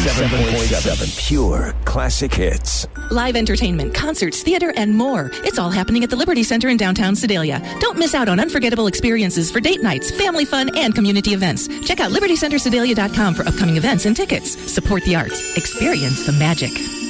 97.7 Pure Classic Hits. Live entertainment, concerts, theater, and more. It's all happening at the Liberty Center in downtown Sedalia. Don't miss out on unforgettable experiences for date nights, family fun, and community events. Check out libertycentersedalia.com for upcoming events and tickets. Support the arts. Experience the magic.